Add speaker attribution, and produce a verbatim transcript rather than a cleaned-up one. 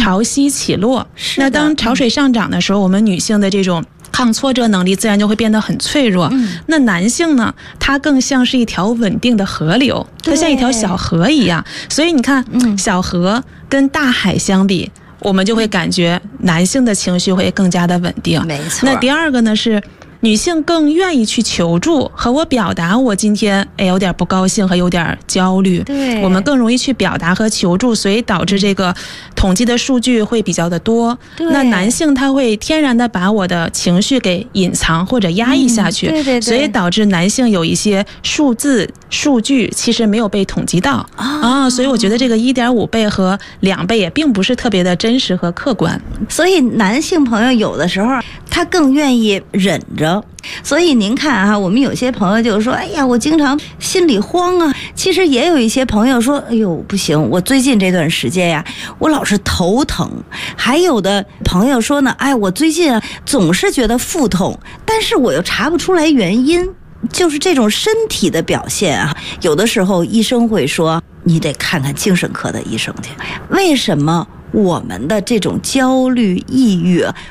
Speaker 1: 潮汐起落。那当潮水上涨的时候，我们女性的这种抗挫折能力自然就会变得很脆弱。嗯、那男性呢，他更像是一条稳定的河流，它像一条小河一样。所以你看，嗯、小河跟大海相比，我们就会感觉男性的情绪会更加的稳定。
Speaker 2: 没错。
Speaker 1: 那第二个呢是，女性更愿意去求助和我表达我今天哎有点不高兴和有点焦虑，
Speaker 2: 对，
Speaker 1: 我们更容易去表达和求助，所以导致这个统计的数据会比较的多。那男性他会天然的把我的情绪给隐藏或者压抑下去，
Speaker 2: 嗯、对对对，
Speaker 1: 所以导致男性有一些数字数据其实没有被统计到、哦、啊，所以我觉得这个一点五倍和两倍也并不是特别的真实和客观。
Speaker 2: 所以男性朋友有的时候他更愿意忍着。所以您看啊，我们有些朋友就说，哎呀，我经常心里慌啊。其实也有一些朋友说，哎呦，不行，我最近这段时间呀，我老是头疼。还有的朋友说呢，哎，我最近啊总是觉得腹痛，但是我又查不出来原因。就是这种身体的表现啊，有的时候医生会说，你得看看精神科的医生去。为什么我们的这种焦虑、抑郁